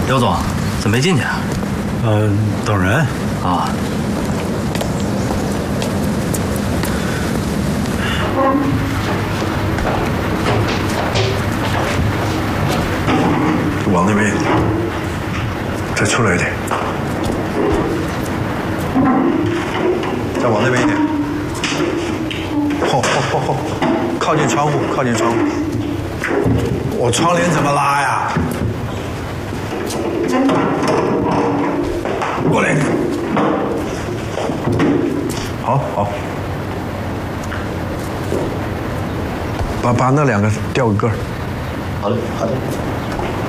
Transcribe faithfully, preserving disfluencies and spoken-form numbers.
刘总，怎么没进去啊？ 呃，等人啊。 往那边一点，再出来一点，再往那边一点。后后后后，靠近窗户，靠近窗户。我窗帘怎么拉呀？过来一点。好好。把把那两个吊个个儿。 好嘞，好嘞。